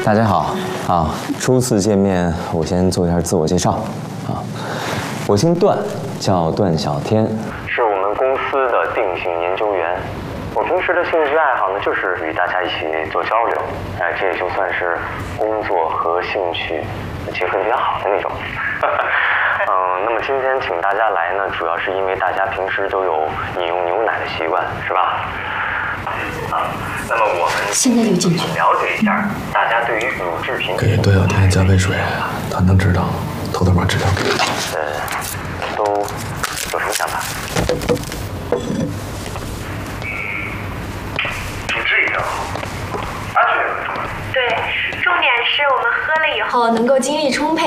大家好啊！初次见面，我先做一下自我介绍啊。我姓段，叫段小天，是我们公司的定性研究员。我平时的兴趣爱好呢，就是与大家一起做交流，这也就算是工作和兴趣结合比较好的那种。那么今天请大家来呢，主要是因为大家平时都有饮用牛奶的习惯，是吧？那么我们现在就进去了解一下大家对于乳制品给段小天加杯水，他能知道，偷偷把治疗给他。 都有什么想法？ 品质一定好，安全也很重要。 对，重点是我们喝了以后能够精力充沛。